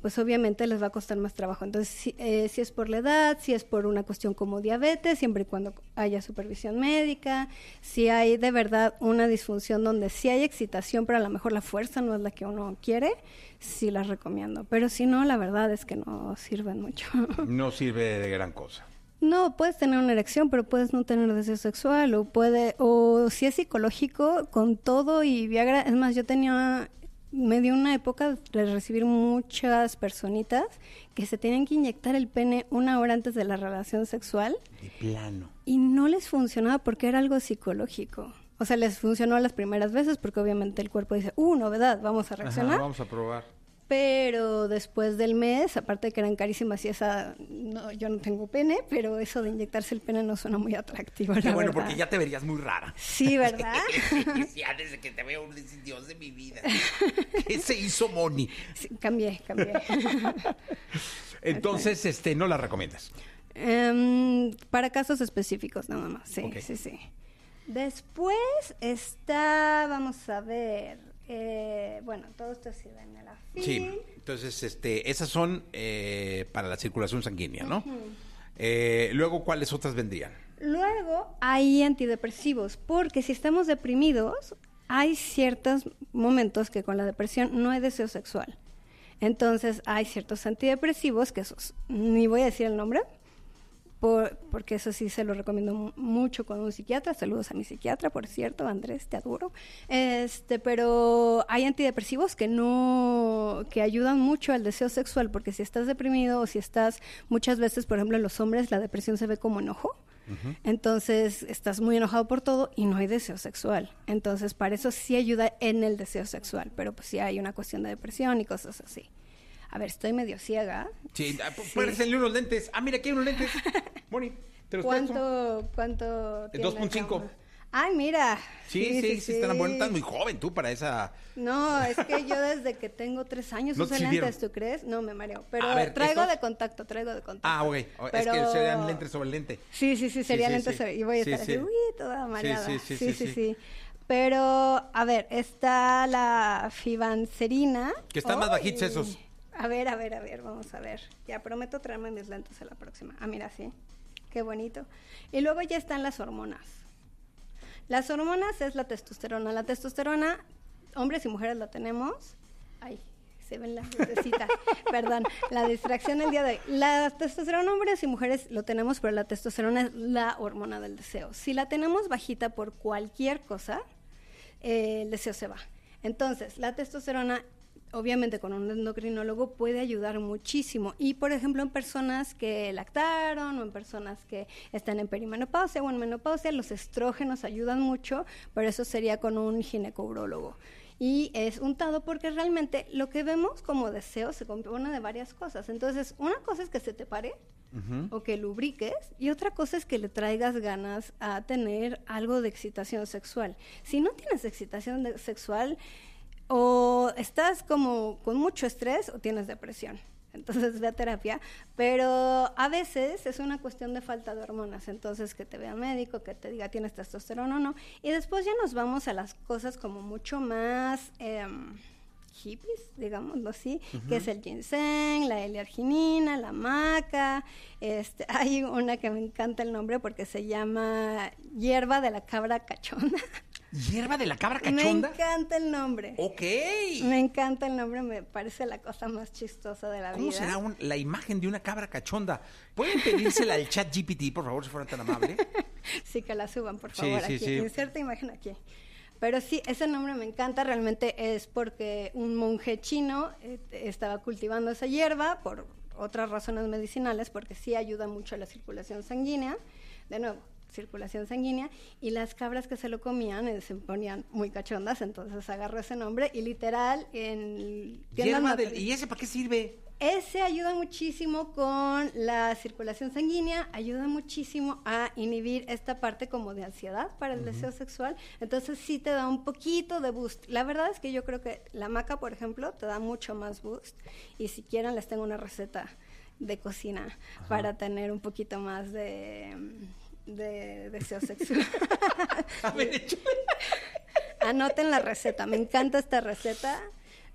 pues obviamente les va a costar más trabajo. Entonces, si es por la edad, si es por una cuestión como diabetes, siempre y cuando haya supervisión médica, si hay de verdad una disfunción donde sí hay excitación, pero a lo mejor la fuerza no es la que uno quiere, sí las recomiendo. Pero si no, la verdad es que no sirven mucho. No sirve de gran cosa. No, puedes tener una erección, pero puedes no tener deseo sexual, o si es psicológico, con todo y Viagra. Es más, me dio una época de recibir muchas personitas que se tenían que inyectar el pene 1 hora antes de la relación sexual. De plano. Y no les funcionaba porque era algo psicológico. O sea, les funcionó las primeras veces porque obviamente el cuerpo dice, novedad, vamos a reaccionar. Ajá, vamos a probar. Pero después del mes, aparte de que eran carísimas y yo no tengo pene, pero eso de inyectarse el pene no suena muy atractivo, Qué bueno, verdad. porque ya te verías muy rara. Sí, ¿verdad? Ya desde que te veo, Dios de mi vida. ¿Qué se hizo Moni? Sí, cambié. Entonces, no la recomiendas. Para casos específicos nada más, sí, Okay. sí. Después vamos a ver... todo esto es sildenafil. Sí, entonces esas son para la circulación sanguínea, ¿no? Luego, ¿cuáles otras vendrían? Luego hay antidepresivos, porque si estamos deprimidos, hay ciertos momentos que con la depresión no hay deseo sexual. Entonces hay ciertos antidepresivos, que esos, ni voy a decir el nombre, porque eso sí se lo recomiendo mucho con un psiquiatra. Saludos a mi psiquiatra, por cierto, Andrés, te adoro. Pero hay antidepresivos que ayudan mucho al deseo sexual, porque si estás deprimido o si estás, muchas veces, por ejemplo, en los hombres la depresión se ve como enojo. Uh-huh. Entonces estás muy enojado por todo y no hay deseo sexual. Entonces para eso sí ayuda en el deseo sexual, pero pues sí hay una cuestión de depresión y cosas así. A ver, estoy medio ciega. Sí, pónganle unos lentes. Ah, mira, aquí hay unos lentes. Moni, te los ¿Cuánto tiene? 2.5. Ay, mira. Sí, están buenos. Estás muy joven tú para esa... No, es que yo desde que tengo 3 años uso lentes, ¿tú crees? No, me mareo. Pero ver, traigo de contacto. Ah, ok. Pero... Es que serían lentes sobre lente. Sí, serían lentes sobre... Y voy a estar así, toda mareada. Sí. Pero, a ver, está la fibanserina. Que están más bajitos esos. A ver, vamos a ver. Ya prometo traerme mis lentes a la próxima. Ah, mira, sí. Qué bonito. Y luego ya están las hormonas. Las hormonas es la testosterona. La testosterona, hombres y mujeres la tenemos. Ay, se ven las lucecitas. Perdón, la distracción el día de hoy. La testosterona, hombres y mujeres lo tenemos, pero la testosterona es la hormona del deseo. Si la tenemos bajita por cualquier cosa, el deseo se va. Entonces, la testosterona, obviamente con un endocrinólogo, puede ayudar muchísimo. Y, por ejemplo, en personas que lactaron o en personas que están en perimenopausia o en menopausia, los estrógenos ayudan mucho, pero eso sería con un ginecourólogo. Y es untado porque realmente lo que vemos como deseo se compone de varias cosas. Entonces, una cosa es que se te pare o que lubriques, y otra cosa es que le traigas ganas a tener algo de excitación sexual. Si no tienes excitación sexual, o estás como con mucho estrés o tienes depresión. Entonces ve a terapia, pero a veces es una cuestión de falta de hormonas. Entonces que te vea un médico, que te diga tienes testosterona o no. Y después ya nos vamos a las cosas como mucho más hippies, digámoslo así, uh-huh, que es el ginseng, la L-arginina, la maca. Hay una que me encanta el nombre porque se llama hierba de la cabra cachonda. ¿Hierba de la cabra cachonda? Me encanta el nombre. Ok. Me encanta el nombre, me parece la cosa más chistosa de la vida. ¿Cómo será la imagen de una cabra cachonda? ¿Pueden pedírsela al chat GPT, por favor, si fueran tan amables? Sí, que la suban, por favor, sí, aquí. Sí. Inserta imagen aquí. Pero sí, ese nombre me encanta, realmente es porque un monje chino estaba cultivando esa hierba por otras razones medicinales, porque sí ayuda mucho a la circulación sanguínea. De nuevo, circulación sanguínea, y las cabras que se lo comían se ponían muy cachondas, entonces agarró ese nombre y literal ¿y ese para qué sirve? Ese ayuda muchísimo con la circulación sanguínea, ayuda muchísimo a inhibir esta parte como de ansiedad para el deseo sexual, entonces sí te da un poquito de boost. La verdad es que yo creo que la maca, por ejemplo, te da mucho más boost, y si quieren les tengo una receta de cocina para tener un poquito más de deseo sexual. A ver, Anoten la receta, me encanta esta receta.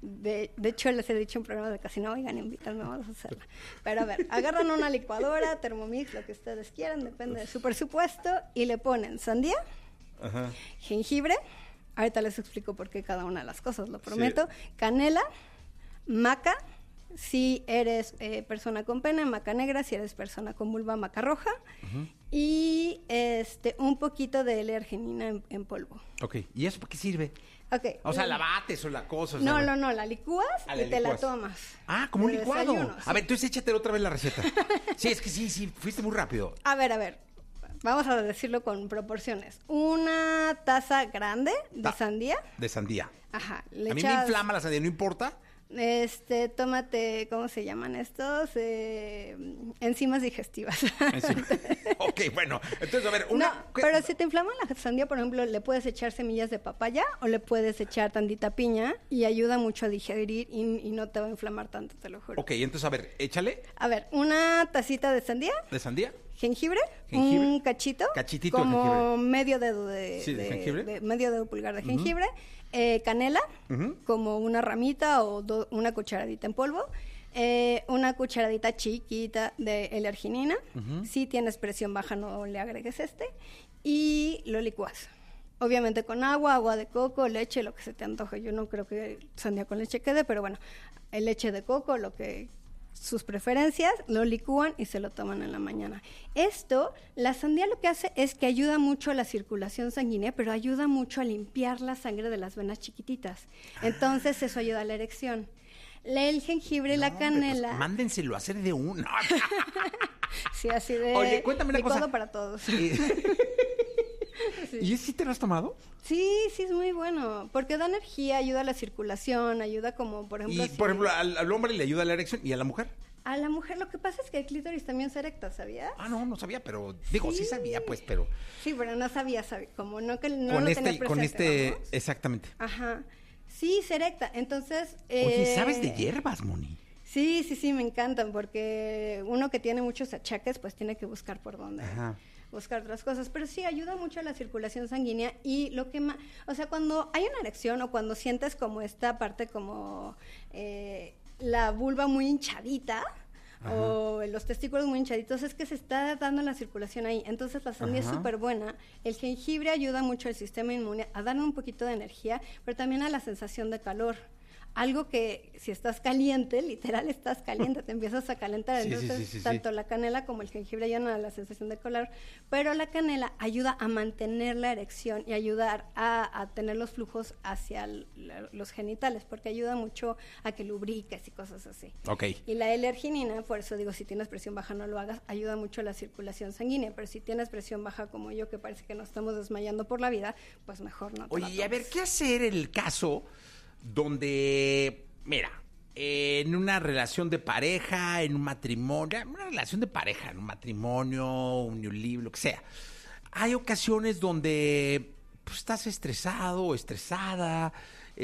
De hecho, les he dicho en programas de Casino, oigan, invítanme, vamos a hacerla. Pero a ver, agarran una licuadora, Thermomix, lo que ustedes quieran, depende de su presupuesto, y le ponen sandía, jengibre, ahorita les explico por qué cada una de las cosas, lo prometo, canela, maca, si eres persona con pene, maca negra, si eres persona con vulva, maca roja, y un poquito de L-arginina en polvo. Ok, ¿y eso para qué sirve? Okay. O sea, la bates o la cosa. No, la licúas y te la tomas. Ah, como un licuado. Desayuno, sí. A ver, entonces échate otra vez la receta. Sí, es que sí, fuiste muy rápido. A ver. Vamos a decirlo con proporciones. Una taza grande de sandía. De sandía. Ajá. A mí me inflama la sandía, ¿no importa? Tómate, ¿cómo se llaman estos? Enzimas digestivas. Ok, bueno, entonces a ver, pero si te inflama la sandía, por ejemplo, le puedes echar semillas de papaya o le puedes echar tantita piña y ayuda mucho a digerir y no te va a inflamar tanto, te lo juro. Ok, entonces a ver, échale. A ver, una tacita de sandía. ¿De sandía? Jengibre, un cachitito como de jengibre. Medio dedo de jengibre, medio dedo pulgar de jengibre, canela, como una ramita o una cucharadita en polvo, una cucharadita chiquita de L-arginina, si tienes presión baja no le agregues y lo licuas. Obviamente con agua de coco, leche, lo que se te antoje. Yo no creo que sandía con leche quede, pero bueno, leche de coco, sus preferencias, lo licúan y se lo toman en la mañana. La sandía lo que hace es que ayuda mucho a la circulación sanguínea, pero ayuda mucho a limpiar la sangre de las venas chiquititas. Entonces eso ayuda a la erección. El jengibre y la canela... Pues, mándenselo a hacer de uno. Sí, así de... Oye, cuéntame una cosa. para todos. Sí. ¿Y ese sí te lo has tomado? Sí, es muy bueno, porque da energía, ayuda a la circulación, ayuda como, por ejemplo... Y, por ejemplo, al hombre le ayuda a la erección, ¿y a la mujer? A la mujer lo que pasa es que el clítoris también se erecta, ¿sabías? Ah, no sabía, pero... Digo, sí sabía, pues, pero... Sí, pero no sabía, como no lo tenía presente, vamos. Exactamente. Ajá. Sí, se erecta, entonces... Oye, ¿sabes de hierbas, Moni? Sí, me encantan, porque uno que tiene muchos achaques, pues tiene que buscar por dónde... Ajá. Buscar otras cosas, pero sí ayuda mucho a la circulación sanguínea y lo que más, o sea, cuando hay una erección o cuando sientes como esta parte como la vulva muy hinchadita, ajá, o los testículos muy hinchaditos, es que se está dando la circulación ahí, entonces la sandía es súper buena, el jengibre ayuda mucho al sistema inmune a darle un poquito de energía, pero también a la sensación de calor. Algo que si estás caliente, literal estás caliente, te empiezas a calentar. Entonces, tanto la canela como el jengibre ayudan a la sensación de calor, pero la canela ayuda a mantener la erección y ayudar a tener los flujos hacia los genitales, porque ayuda mucho a que lubriques y cosas así. Okay. Y la L-arginina, por eso digo, si tienes presión baja no lo hagas, ayuda mucho a la circulación sanguínea, pero si tienes presión baja como yo, que parece que nos estamos desmayando por la vida, pues mejor no te la tomes. Oye, a ver, ¿qué hacer en el caso donde, mira, en una relación de pareja, en un matrimonio, una relación de pareja, en un matrimonio, unión libre, lo que sea, hay ocasiones donde pues, estás estresado o estresada,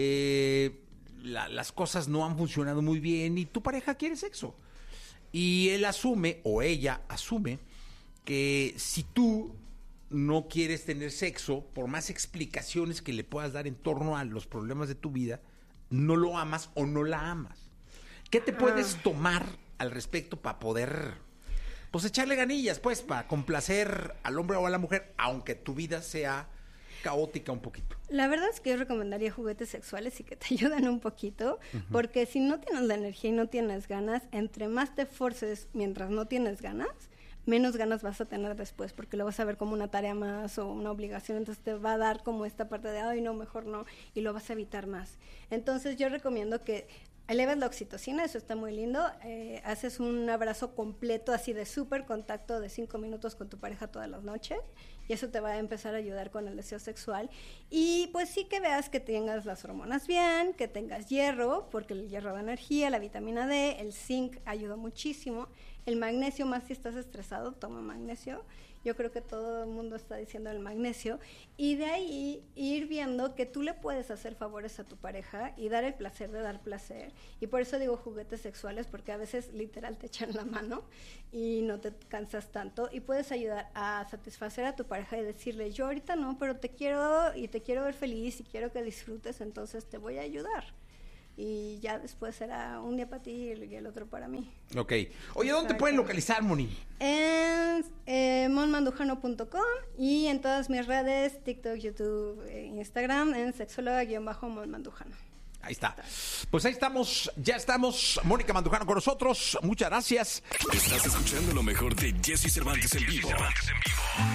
las cosas no han funcionado muy bien y tu pareja quiere sexo. Y él asume, o ella asume, que si tú no quieres tener sexo, por más explicaciones que le puedas dar en torno a los problemas de tu vida, no lo amas o no la amas. ¿Qué te puedes tomar al respecto para poder, pues, echarle ganillas, pues, para complacer al hombre o a la mujer, aunque tu vida sea caótica un poquito? La verdad es que yo recomendaría juguetes sexuales y que te ayuden un poquito, porque si no tienes la energía y no tienes ganas, entre más te forces mientras no tienes ganas, menos ganas vas a tener después, porque lo vas a ver como una tarea más o una obligación, entonces te va a dar como esta parte de, ay, no, mejor no, y lo vas a evitar más. Entonces yo recomiendo que eleves la oxitocina, eso está muy lindo, haces un abrazo completo, así de súper contacto de 5 minutos con tu pareja todas las noches, y eso te va a empezar a ayudar con el deseo sexual, y pues sí que veas que tengas las hormonas bien, que tengas hierro, porque el hierro da energía, la vitamina D, el zinc ayuda muchísimo, el magnesio, más si estás estresado, toma magnesio. Yo creo que todo el mundo está diciendo el magnesio. Y de ahí ir viendo que tú le puedes hacer favores a tu pareja y dar el placer de dar placer. Y por eso digo juguetes sexuales, porque a veces literal te echan la mano y no te cansas tanto. Y puedes ayudar a satisfacer a tu pareja y decirle, yo ahorita no, pero te quiero y te quiero ver feliz y quiero que disfrutes, entonces te voy a ayudar. y ya después será un día para ti y el otro para mí. Ok. Oye, ¿dónde te pueden localizar, Moni? En monmandujano.com y en todas mis redes, TikTok, YouTube, Instagram, en sexóloga-monmandujano. Ahí está. Pues ahí estamos, ya estamos. Mónica Mandujano con nosotros. Muchas gracias. Estás escuchando lo mejor de Jesse Cervantes en vivo.